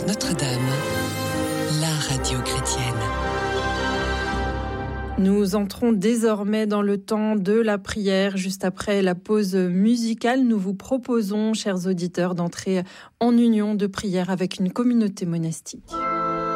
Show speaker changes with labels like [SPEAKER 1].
[SPEAKER 1] Notre-Dame, la radio chrétienne.
[SPEAKER 2] Nous entrons désormais dans le temps de la prière. Juste après la pause musicale, nous vous proposons, chers auditeurs, d'entrer en union de prière avec une communauté monastique.